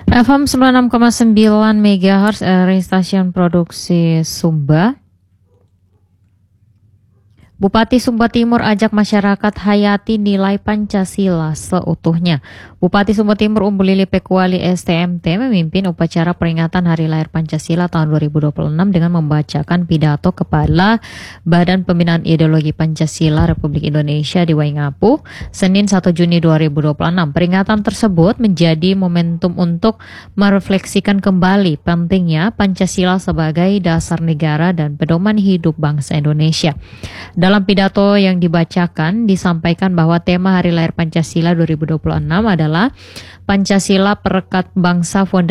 FM 96,9 MHz dari stasiun produksi Sumba. Bupati Sumba Timur ajak masyarakat hayati nilai Pancasila seutuhnya. Bupati Sumba Timur Umbu Lili Pekuali STMT memimpin upacara peringatan Hari Lahir Pancasila tahun 2026 dengan membacakan pidato Kepala Badan Pembinaan Ideologi Pancasila Republik Indonesia di Waingapu, Senin 1 Juni 2026. Peringatan tersebut menjadi momentum untuk merefleksikan kembali pentingnya Pancasila sebagai dasar negara dan pedoman hidup bangsa Indonesia. Dalam pidato yang dibacakan, disampaikan bahwa tema Hari Lahir Pancasila 2026 adalah Pancasila Perekat Bangsa Fondasi